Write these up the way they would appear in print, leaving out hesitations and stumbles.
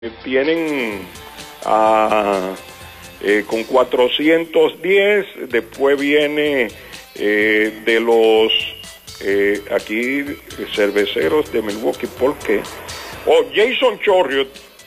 Tienen con 410, después viene de los aquí cerveceros de Milwaukee, ¿por qué? Jason Chorriot,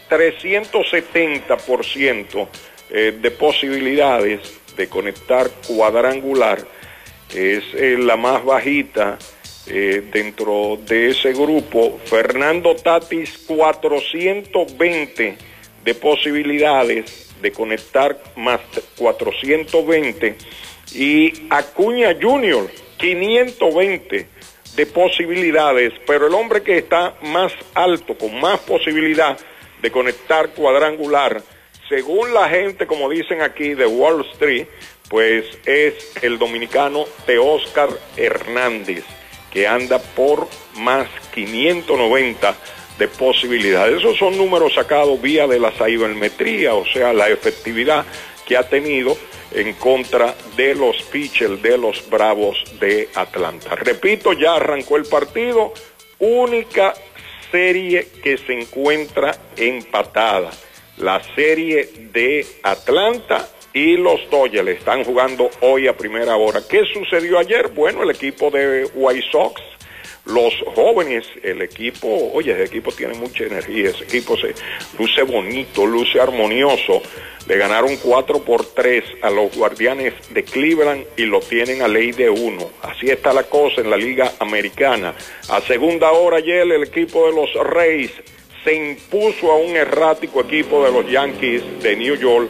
370% de posibilidades de conectar cuadrangular, es la más bajita dentro de ese grupo. Fernando Tatis, 420 de posibilidades de conectar, más 420, y Acuña Jr., 520 de posibilidades, pero el hombre que está más alto, con más posibilidad de conectar cuadrangular, según la gente, como dicen aquí, de Wall Street, pues es el dominicano Teóscar Hernández, que anda por más 590 de posibilidades. Esos son números sacados vía de la sabermetría, o sea, la efectividad que ha tenido en contra de los pitchers de los Bravos de Atlanta. Repito, ya arrancó el partido, única serie que se encuentra empatada, la serie de Atlanta y los Dodgers. Están jugando hoy a primera hora. ¿Qué sucedió ayer? Bueno, el equipo de White Sox, los jóvenes, el equipo tiene mucha energía, ese equipo se luce bonito, luce armonioso. Le ganaron 4-3 a los Guardianes de Cleveland y lo tienen a ley de 1. Así está la cosa en la Liga Americana. A segunda hora ayer el equipo de los Rays se impuso a un errático equipo de los Yankees de New York,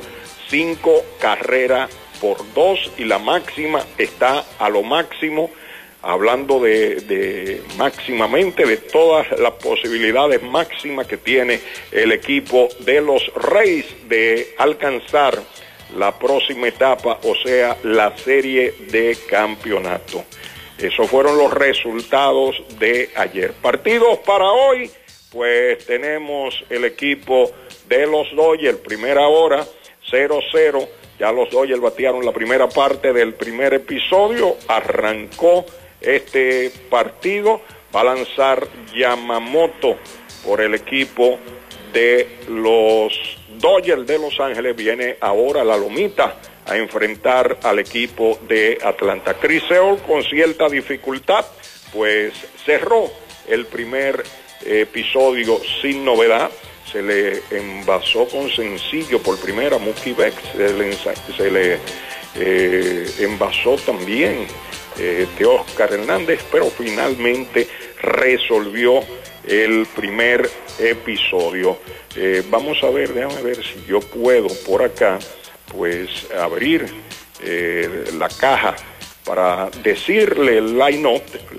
5-2, y la máxima está a lo máximo, hablando de máximamente de todas las posibilidades máximas que tiene el equipo de los Rays de alcanzar la próxima etapa, o sea, la serie de campeonato. Esos fueron los resultados de ayer. Partidos para hoy, pues tenemos el equipo de los Dodgers, primera hora, 0-0, ya los Dodgers batearon la primera parte del primer episodio, arrancó este partido, va a lanzar Yamamoto por el equipo de los Dodgers de Los Ángeles, viene ahora la lomita a enfrentar al equipo de Atlanta. Chris Sale con cierta dificultad, pues cerró el primer episodio sin novedad. Se le envasó con sencillo por primera Mookie Betts, se le envasó también Teóscar Hernández, pero finalmente resolvió el primer episodio. Vamos a ver, déjame ver si yo puedo por acá, pues abrir la caja para decirle el line-up.